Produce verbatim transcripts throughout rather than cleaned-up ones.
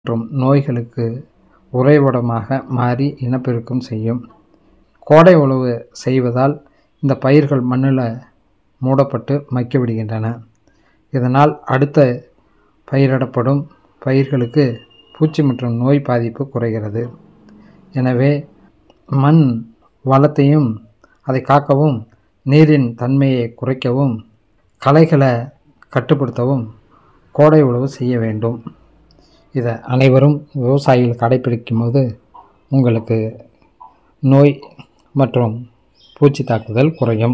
மற்றும் நோய்களுக்கு உறைவிடமாக மாறி இனப்பெருக்கம் செய்யும். கோடை உழவு செய்வதால் இந்த பயிர்கள் மண்ணில் மூடப்பட்டு மக்கிவிடுகின்றன. இதனால் அடுத்த பயிரிடப்படும் பயிர்களுக்கு பூச்சி மற்றும் நோய் பாதிப்பு குறைகிறது. எனவே மண் வளத்தையும் அதை காக்கவும், நீரின் தன்மையை குறைக்கவும், களைகளை கட்டுப்படுத்தவும் கோடை உழவு செய்ய வேண்டும். இதை அனைவரும் விவசாயிகள் கடைப்பிடிக்கும் போது உங்களுக்கு நோய் மற்றும் பூச்சி தாக்குதல் குறையும்.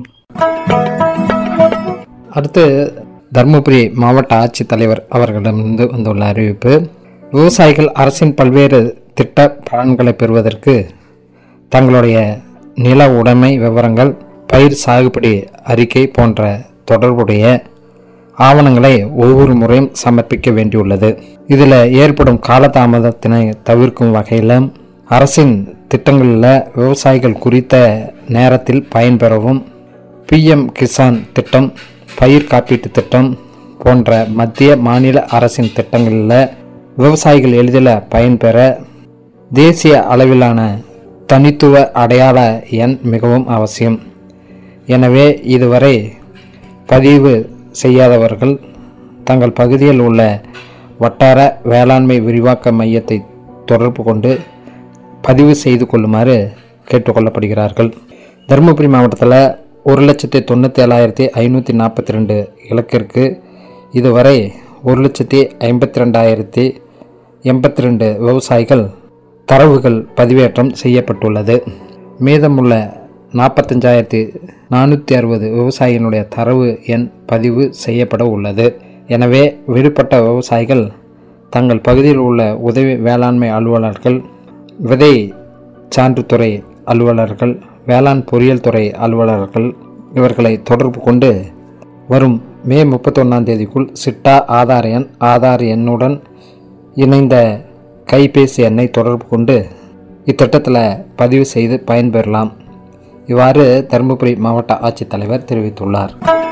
அடுத்து தருமபுரி மாவட்ட ஆட்சித்தலைவர் அவர்களிடமிருந்து வந்துள்ள அறிவிப்பு. விவசாயிகள் அரசின் பல்வேறு திட்ட பலன்களை பெறுவதற்கு தங்களுடைய நில உடைமை விவரங்கள், பயிர் சாகுபடி அறிக்கை போன்ற தொடர்புடைய ஆவணங்களை ஒவ்வொரு முறையும் சமர்ப்பிக்க வேண்டியுள்ளது. இதில் ஏற்படும் காலதாமதத்தினை தவிர்க்கும் வகையில் அரசின் திட்டங்களில் விவசாயிகள் குறித்த நேரத்தில் பயன்பெறவும் பிஎம் கிசான் திட்டம், பயிர் காப்பீட்டு திட்டம் போன்ற மத்திய மாநில அரசின் திட்டங்களில் விவசாயிகள் எளிதில் பயன்பெற தேசிய அளவிலான தனித்துவ அடையாள எண் மிகவும் அவசியம். எனவே இதுவரை பதிவு செய்யாதவர்கள் தங்கள் பகுதியில் உள்ள வட்டார வேளாண்மை விரிவாக்க மையத்தை தொடர்பு கொண்டு பதிவு செய்து கொள்ளுமாறு கேட்டுக்கொள்ளப்படுகிறார்கள். தருமபுரி மாவட்டத்தில் ஒரு லட்சத்தி தொண்ணூற்றி ஏழாயிரத்தி ஐநூற்றி நாற்பத்தி ரெண்டு இலக்கிற்கு இதுவரை ஒரு லட்சத்தி ஐம்பத்தி ரெண்டாயிரத்தி எண்பத்தி ரெண்டு விவசாயிகள் தரவுகள் பதிவேற்றம் செய்யப்பட்டுள்ளது. மீதமுள்ள நாற்பத்தஞ்சாயிரத்தி நானூற்றி அறுபது விவசாயிகளுடைய தரவு எண் பதிவு செய்யப்பட உள்ளது. எனவே விடுபட்ட விவசாயிகள் தங்கள் பகுதியில் உள்ள உதவி வேளாண்மை அலுவலர்கள், விதை சான்றுத்துறை அலுவலர்கள், வேளாண் பொறியியல் துறை அலுவலர்கள் இவர்களை தொடர்பு கொண்டு வரும் மே முப்பத்தி ஒன்றாம் தேதிக்குள் சிட்டா ஆதார் எண், ஆதார் எண்ணுடன் இணைந்த கைபேசி எண்ணை தொடர்பு கொண்டு இத்திட்டத்தில் பதிவு செய்து பயன்பெறலாம். இவ்வாறு தருமபுரி மாவட்ட ஆட்சித்தலைவர் தெரிவித்துள்ளார்.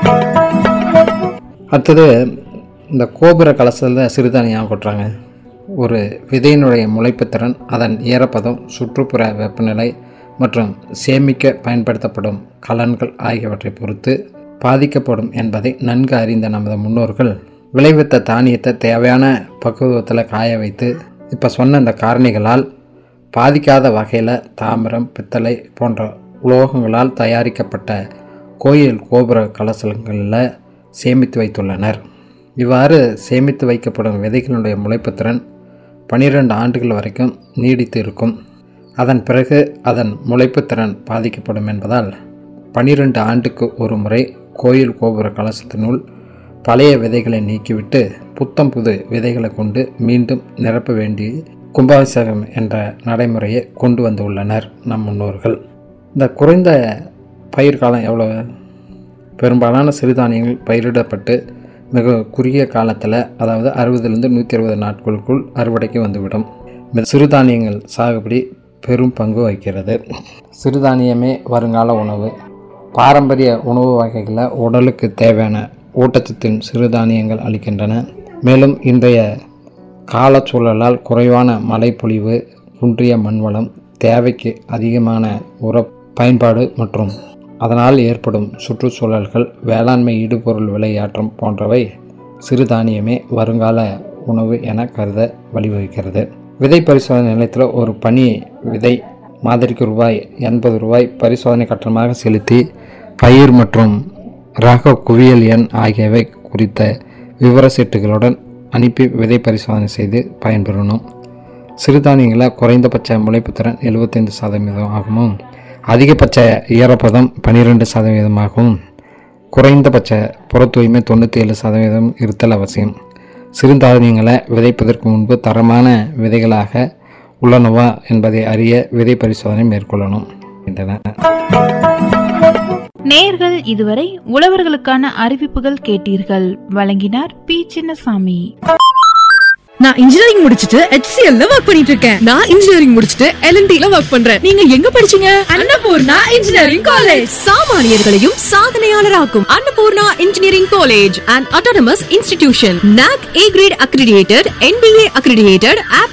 அடுத்தது இந்த கோபுர கலசத்தில் சிறுதானியம் கொட்டுறாங்க. ஒரு விதையினுடைய முளைப்புத்திறன், அதன் ஈரப்பதம், சுற்றுப்புற வெப்பநிலை மற்றும் சேமிக்க பயன்படுத்தப்படும் கலன்கள் ஆகியவற்றை பொறுத்து பாதிக்கப்படும் என்பதை நன்கு அறிந்த நமது முன்னோர்கள் விளைவித்த தானியத்தை தேவையான பக்குவத்தில் காய வைத்து இப்போ சொன்ன இந்த காரணிகளால் பாதிக்காத வகையில் தாமிரம், பித்தளை போன்ற உலோகங்களால் தயாரிக்கப்பட்ட கோயில் கோபுர கலசங்களில் சேமித்து வைத்துள்ளனர். இவ்வாறு சேமித்து வைக்கப்படும் விதைகளுடைய முளைப்புத்திறன் பனிரெண்டு ஆண்டுகள் வரைக்கும் நீடித்து இருக்கும். அதன் பிறகு அதன் முளைப்புத்திறன் பாதிக்கப்படும் என்பதால் பனிரெண்டு ஆண்டுக்கு ஒரு முறை கோயில் கோபுர கலசத்தினுள் பழைய விதைகளை நீக்கிவிட்டு புத்தம் புது விதைகளை கொண்டு மீண்டும் நிரப்ப வேண்டி கும்பாபிஷேகம் என்ற நடைமுறையை கொண்டு வந்துள்ளனர் நம் முன்னோர்கள். இந்த குறைந்த பயிர் காலம் எவ்வளோ? பெரும்பாலான சிறுதானியங்கள் பயிரிடப்பட்டு மிக குறுகிய காலத்தில், அதாவது அறுபதுலேருந்து நூற்றி அறுபது நாட்களுக்குள் அறுவடைக்கு வந்துவிடும். சிறுதானியங்கள் சாகுபடி பெரும் பங்கு வகிக்கிறது. சிறுதானியமே வருங்கால உணவு. பாரம்பரிய உணவு வகைகளில் உடலுக்கு தேவையான ஊட்டச்சத்தின் சிறுதானியங்கள் அளிக்கின்றன. மேலும் இன்றைய காலச்சூழலால் குறைவான மழைப்பொழிவு, குன்றிய மண்வளம், தேவைக்கு அதிகமான உர பயன்பாடு மற்றும் அதனால் ஏற்படும் சுற்றுச்சூழல்கள், வேளாண்மை இடுபொருள் விலையேற்றம் போன்றவை சிறுதானியமே வருங்கால உணவு என கருத வழிவகுக்கிறது. விதை பரிசோதனை நிலையத்தில் ஒரு பனி விதை மாதிரிக்கு ரூபாய் எண்பது ரூபாய் பரிசோதனை கட்டணமாக செலுத்தி பயிர் மற்றும் ரக குவியல் எண் ஆகியவை குறித்த விவர சீட்டுகளுடன் அனுப்பி விதை பரிசோதனை செய்து பயன்பெறணும். சிறுதானியங்களில் குறைந்தபட்ச முளைப்புத்திறன் எழுபத்தைந்து சதவீதம் ஆகவும், அதிகபட்ச ஈரப்பதம் பன்னிரெண்டு சதவீதமாகவும், குறைந்தபட்ச புற தூய்மை தொண்ணூற்றி ஏழு சதவீதம் இருத்தல் அவசியம். சிறுதானியங்களை விதைப்பதற்கு முன்பு தரமான விதைகளாக உள்ளனவா என்பதை அறிய விதை பரிசோதனை மேற்கொள்ளணும். நேயர்கள் இதுவரை உழவர்களுக்கான அறிவிப்புகள் கேட்டீர்கள். வழங்கினார் பி சின்னசாமி. நான் இன்ஜினியரிங் முடிச்சிட்டு H C L ல வர்க் பண்ணிட்டு இருக்கேன். நான் இன்ஜினியரிங் முடிச்சிட்டு L and T ல வர்க் பண்றேன். நீங்க எங்க படிச்சீங்க? Annapurna engineering college. சாமானியர்களையும் சாதனையாளராக்கும் Annapurna engineering college and autonomous institution. N A C A grade accredited, N B A accredited,